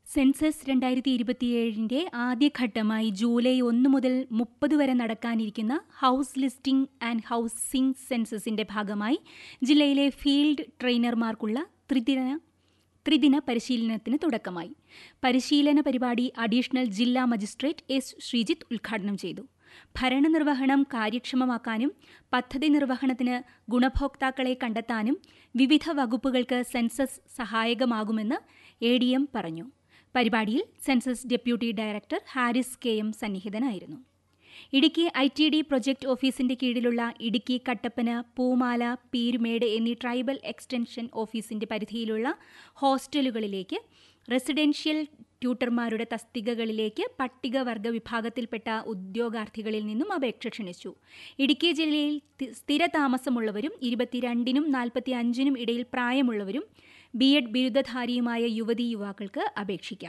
Census 2027 ആദ്യഘട്ടമായി July 1 മുതൽ 30 വരെ നടക്കാനിരിക്കുന്ന ഹൌസ് ലിസ്റ്റിംഗ് ആൻഡ് ഹൌസിംഗ് സെൻസസിന്റെ ഭാഗമായി ജില്ലയിലെ ഫീൽഡ് ട്രെയിനർമാർക്കുള്ള ത്രിദിന പരിശീലനത്തിന് തുടക്കമായി. പരിശീലന പരിപാടി അഡീഷണൽ ജില്ലാ മജിസ്ട്രേറ്റ് എസ്. ശ്രീജിത്ത് ഉദ്ഘാടനം ചെയ്തു. ഭരണനിർവഹണം കാര്യക്ഷമമാക്കാനും പദ്ധതി നിർവഹണത്തിന് ഗുണഭോക്താക്കളെ കണ്ടെത്താനും വിവിധ വകുപ്പുകൾക്ക് സെൻസസ് സഹായകമാകുമെന്ന് ADM പറഞ്ഞു. പരിപാടിയിൽ census deputy director Haris KM സന്നിഹിതനായിരുന്നു. Idukki ITD project ഓഫീസിന്റെ കീഴിലുള്ള ഇടുക്കി കട്ടപ്പന, പൂമാല, പീരുമേട് എന്നീ ട്രൈബൽ എക്സ്റ്റൻഷൻ ഓഫീസിന്റെ പരിധിയിലുള്ള ഹോസ്റ്റലുകളിലേക്ക് റെസിഡൻഷ്യൽ ട്യൂട്ടർമാരുടെ തസ്തികകളിലേക്ക് പട്ടികവർഗ വിഭാഗത്തിൽപ്പെട്ട ഉദ്യോഗാർത്ഥികളിൽ നിന്നും അപേക്ഷ ക്ഷണിച്ചു. ഇടുക്കി ജില്ലയിൽ സ്ഥിരതാമസമുള്ളവരും 22-നും 45-നും ഇടയിൽ പ്രായമുള്ളവരും B.Ed ബിരുദധാരിയുമായ യുവതീ-യുവാക്കൾക്ക് അപേക്ഷിക്കാം.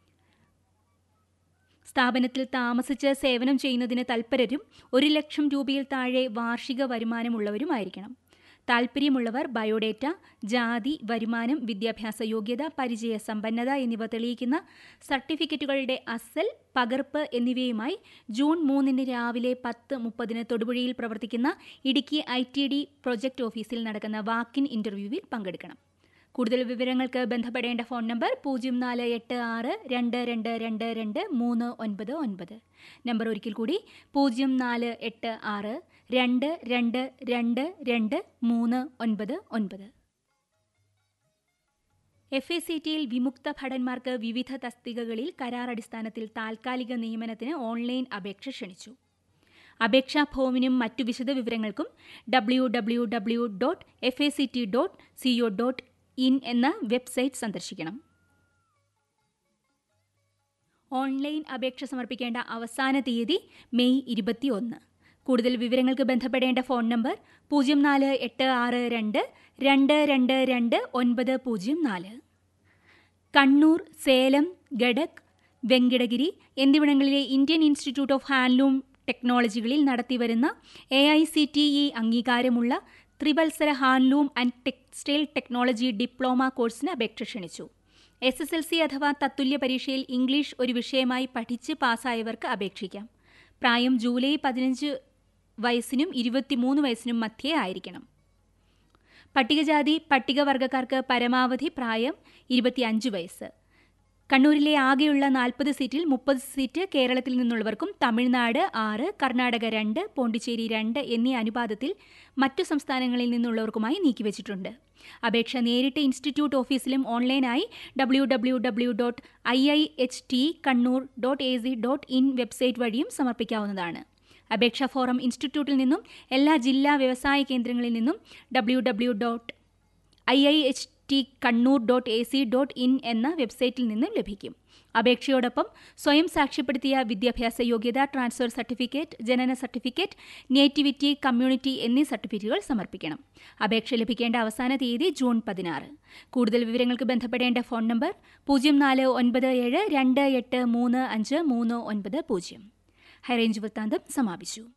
സ്ഥാപനത്തിൽ താമസിച്ച് സേവനം ചെയ്യുന്നതിന് തൽപരരും 1 ലക്ഷം രൂപയിൽ താഴെ വാർഷിക വരുമാനമുള്ളവരുമായിരിക്കണം. താൽപര്യമുള്ളവർ ബയോഡേറ്റ, ജാതി, വരുമാനം, വിദ്യാഭ്യാസ യോഗ്യത, പരിചയ സമ്പന്നത എന്നിവ തെളിയിക്കുന്ന സർട്ടിഫിക്കറ്റുകളുടെ അസൽ പകർപ്പ് എന്നിവയുമായി ജൂൺ 3 രാവിലെ 10:30 തൊടുപുഴയിൽ പ്രവർത്തിക്കുന്ന ഇടുക്കി ITD പ്രൊജക്ട് ഓഫീസിൽ നടക്കുന്ന വാക്ക്-ഇൻ ഇന്റർവ്യൂവിൽ പങ്കെടുക്കണം. കൂടുതൽ വിവരങ്ങൾക്ക് ബന്ധപ്പെടേണ്ട ഫോൺ നമ്പർ 0486-2222-399. നമ്പർ ഒരിക്കൽ കൂടി 0486-2222-399. FACTയിൽ വിമുക്ത ഭടന്മാർക്ക് വിവിധ തസ്തികകളിൽ കരാറടിസ്ഥാനത്തിൽ താൽക്കാലിക നിയമനത്തിന് ഓൺലൈൻ അപേക്ഷ ക്ഷണിച്ചു. അപേക്ഷാ ഫോമിനും മറ്റു വിശദവിവരങ്ങൾക്കും www.fact.co.in എന്ന വെബ്സൈറ്റ് സന്ദർശിക്കണം. ഓൺലൈൻ അപേക്ഷ സമർപ്പിക്കേണ്ട അവസാന തീയതി മെയ് 21. കൂടുതൽ വിവരങ്ങൾക്ക് ബന്ധപ്പെടേണ്ട ഫോൺ നമ്പർ 0486-2222-904. കണ്ണൂർ, സേലം, ഗഡക്, വെങ്കിടഗിരി എന്നിവിടങ്ങളിലെ ഇന്ത്യൻ ഇൻസ്റ്റിറ്റ്യൂട്ട് ഓഫ് ഹാൻഡ്ലൂം ടെക്നോളജികളിൽ നടത്തിവരുന്ന AICTE അംഗീകാരമുള്ള ത്രിവത്സര handloom and textile technology diploma കോഴ്സിന് അപേക്ഷ ക്ഷണിച്ചു. SSLC അഥവാ തത്തുല്യ പരീക്ഷയിൽ ഇംഗ്ലീഷ് ഒരു വിഷയമായി പഠിച്ച് പാസ്സായവർക്ക് അപേക്ഷിക്കാം. പ്രായം ജൂലൈ 15 വയസ്സിനും 23 വയസ്സിനും മധ്യേ ആയിരിക്കണം. പട്ടികജാതി പട്ടികവർഗക്കാർക്ക് പരമാവധി പ്രായം 25 വയസ്സ്. കണ്ണൂരിലെ ആകെയുള്ള 40 സീറ്റിൽ 30 സീറ്റ് കേരളത്തിൽ നിന്നുള്ളവർക്കും തമിഴ്നാട് 6, കർണാടക 2, പോണ്ടിച്ചേരി 2 എന്നീ അനുപാതത്തിൽ മറ്റു സംസ്ഥാനങ്ങളിൽ നിന്നുള്ളവർക്കുമായി നീക്കിവച്ചിട്ടുണ്ട്. അപേക്ഷ നേരിട്ട് ഇൻസ്റ്റിറ്റ്യൂട്ട് ഓഫീസിലും ഓൺലൈനായി www.iihtcannur.ac.in വെബ്സൈറ്റ് വഴിയും സമർപ്പിക്കാവുന്നതാണ്. അപേക്ഷാ ഫോറം ഇൻസ്റ്റിറ്റ്യൂട്ടിൽ നിന്നും എല്ലാ ജില്ലാ വ്യവസായ കേന്ദ്രങ്ങളിൽ നിന്നും www.iihtcannur.ac.in എന്ന വെബ്സൈറ്റിൽ നിന്നും ലഭിക്കും. അപേക്ഷയോടൊപ്പം സ്വയം സാക്ഷ്യപ്പെടുത്തിയ വിദ്യാഭ്യാസ യോഗ്യത, ട്രാൻസ്ഫർ സർട്ടിഫിക്കറ്റ്, ജനന സർട്ടിഫിക്കറ്റ്, നേറ്റിവിറ്റി, കമ്മ്യൂണിറ്റി എന്നീ സർട്ടിഫിക്കറ്റുകൾ സമർപ്പിക്കണം. അപേക്ഷ ലഭിക്കേണ്ട അവസാന തീയതി ജൂൺ 16. കൂടുതൽ വിവരങ്ങൾക്ക് ബന്ധപ്പെടേണ്ട ഫോൺ നമ്പർ 0497-2835-390. ഹൈറേഞ്ച് വൃത്താന്തം സമാപിച്ചു.